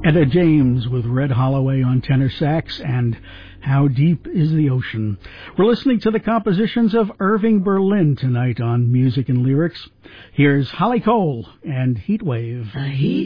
Etta James with Red Holloway on tenor sax and How Deep is the Ocean. We're listening to the compositions of Irving Berlin tonight on Music and Lyrics. Here's Holly Cole and Heatwave. A heat